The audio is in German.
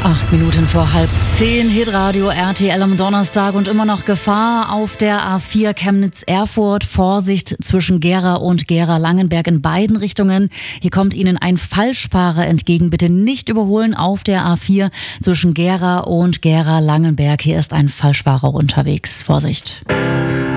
8 Minuten vor 9:30, Hitradio RTL am Donnerstag und immer noch Gefahr auf der A4 Chemnitz-Erfurt. Vorsicht zwischen Gera und Gera-Langenberg in beiden Richtungen. Hier kommt Ihnen ein Falschfahrer entgegen. Bitte nicht überholen auf der A4 zwischen Gera und Gera-Langenberg. Hier ist ein Falschfahrer unterwegs. Vorsicht.